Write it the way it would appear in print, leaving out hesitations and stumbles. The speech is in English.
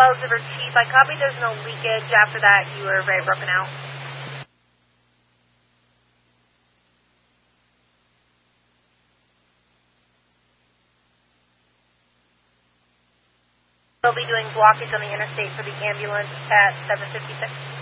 Observer Chief. I copy there's no leakage. After that, you were very broken out. We'll be doing blockage on the interstate for the ambulance at 7:56.